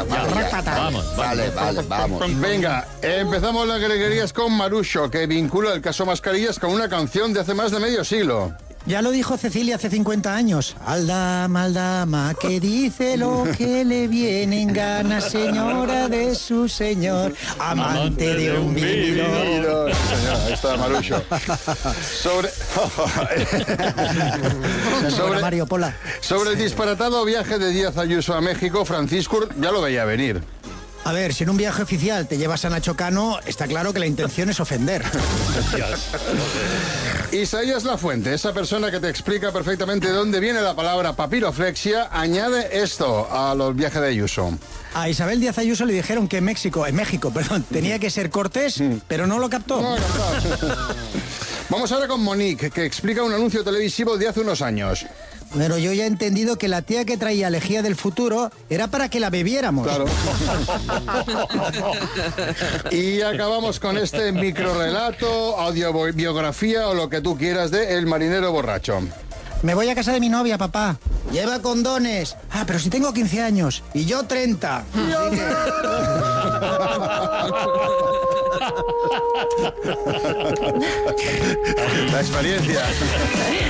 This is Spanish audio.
ya. Vamos. Vale. Venga, empezamos las greguerías con Marucho, que vincula el caso Mascarillas con una canción de hace más de medio siglo. Ya lo dijo Cecilia hace 50 años. Aldama, que dice lo que le viene en gana, señora de su señor, amante de un vividor. Señor, ahí está Marucho. Mario Pola. Sobre el disparatado viaje de Díaz Ayuso a México, Francisco ya lo veía venir. A ver, si en un viaje oficial te llevas a Nacho Cano, está claro que la intención es ofender. Isaías Lafuente, esa persona que te explica perfectamente de dónde viene la palabra papiroflexia, añade esto a los viajes de Ayuso. A Isabel Díaz Ayuso le dijeron que en México, tenía que ser cortés, pero no lo captó. No, vamos ahora con Monique, que explica un anuncio televisivo de hace unos años. Bueno, yo ya he entendido que la tía que traía lejía del futuro era para que la bebiéramos. Claro. Y acabamos con este microrrelato, audiobiografía o lo que tú quieras de El marinero borracho. Me voy a casa de mi novia, papá. Lleva condones. Ah, pero si tengo 15 años. Y yo 30. La experiencia.